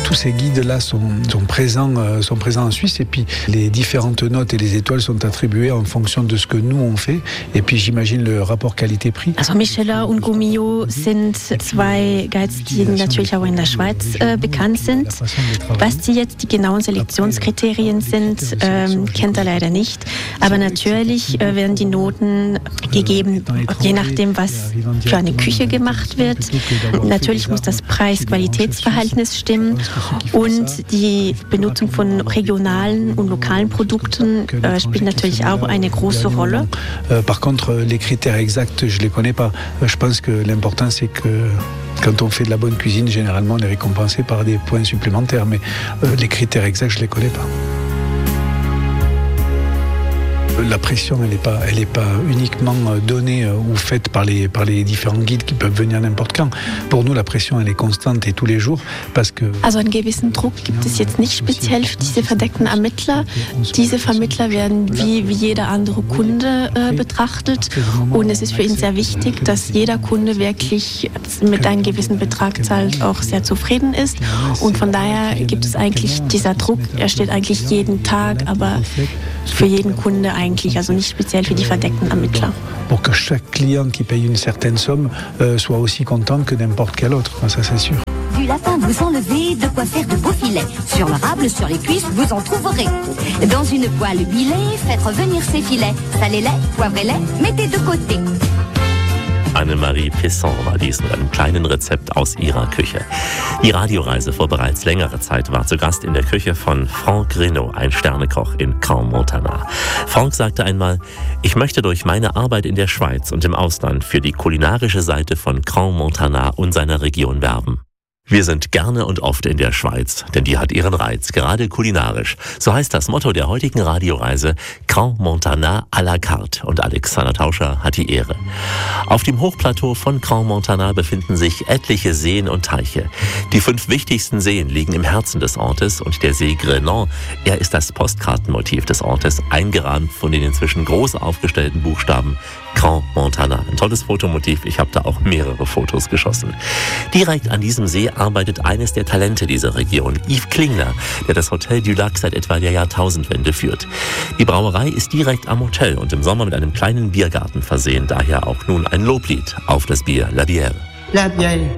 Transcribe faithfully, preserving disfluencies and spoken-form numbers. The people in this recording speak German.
tous ces guides-là sont, sont, présents, euh, sont présents en Suisse et puis les différentes notes et les étoiles sont attribuées en fonction de ce que nous on fait et puis j'imagine le rapport qualité-prix. Also Micheler und Gomio sind zwei Guides, die natürlich auch in der Schweiz äh, bekannt sind. Was die jetzt die genauen Selektionskriterien sind, ähm, kennt er leider nicht. Aber natürlich äh, werden die Noten gegeben, je nachdem, was für eine Küche gemacht wird. Natürlich muss das Preis-Qualitätsverhältnis stimmen und die Benutzung von regionalen und lokalen Produkten äh, spielt natürlich auch eine große Rolle. Par contre, les critères exacts, je les connais pas. Je pense que l'important, c'est que quand on fait de la bonne cuisine, généralement, on est récompensé par des points supplémentaires. Mais euh, les critères exacts, je les connais pas. La pression, elle n'est pas, elle est pas uniquement donnée ou faite par les, par les différents guides qui peuvent venir n'importe quand. Pour nous, la pression, elle est constante et tous les jours, parce que... Also einen gewissen Druck gibt es jetzt nicht speziell für diese verdeckten Ermittler. Diese Vermittler werden wie, wie jeder andere Kunde äh, betrachtet und es ist für ihn sehr wichtig, dass jeder Kunde wirklich mit einem gewissen Betrag zahlt, auch sehr zufrieden ist und von daher gibt es eigentlich dieser Druck, er steht eigentlich jeden Tag, aber für jeden Kunde eigentlich, also nicht speziell für die verdeckten Ermittler. Pour que chaque client qui paye une certaine somme euh, soit aussi content que n'importe quel autre, ça c'est sûr. Du lapin vous enlevez, de quoi faire de beaux filets. Sur le rable, sur les cuisses, vous en trouverez. Dans une poêle huilée, faites revenir ces filets. Salez-les, poivrez-les, mettez de côté. Annemarie Pesson war dies mit einem kleinen Rezept aus ihrer Küche. Die Radioreise vor bereits längerer Zeit war zu Gast in der Küche von Franck Reynaud, ein Sternekoch in Crans-Montana. Franck sagte einmal, ich möchte durch meine Arbeit in der Schweiz und im Ausland für die kulinarische Seite von Crans-Montana und seiner Region werben. Wir sind gerne und oft in der Schweiz, denn die hat ihren Reiz, gerade kulinarisch. So heißt das Motto der heutigen Radioreise, Crans-Montana à la carte. Und Alexander Tauscher hat die Ehre. Auf dem Hochplateau von Crans-Montana befinden sich etliche Seen und Teiche. Die fünf wichtigsten Seen liegen im Herzen des Ortes und der See Grenan, er ist das Postkartenmotiv des Ortes, eingerahmt von den inzwischen groß aufgestellten Buchstaben Crans-Montana. Ein tolles Fotomotiv, ich habe da auch mehrere Fotos geschossen. Direkt an diesem See arbeitet eines der Talente dieser Region, Yves Klingler, der das Hotel du Lac seit etwa der Jahrtausendwende führt. Die Brauerei ist direkt am Hotel und im Sommer mit einem kleinen Biergarten versehen, daher auch nun ein Loblied auf das Bier La Bière. La Bière,